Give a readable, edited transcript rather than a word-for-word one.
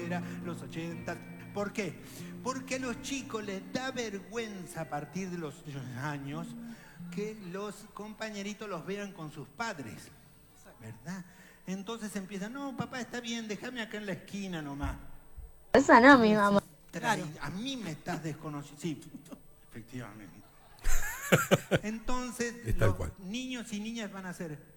era los 80. ¿Por qué? Porque a los chicos les da vergüenza a partir de los años que los compañeritos los vean con sus padres, ¿verdad? Entonces empiezan, no, papá, está bien, déjame acá en la esquina nomás. Esa no, mi mamá. Claro. A mí me estás desconociendo. Sí, efectivamente. Entonces, los niños y niñas van a ser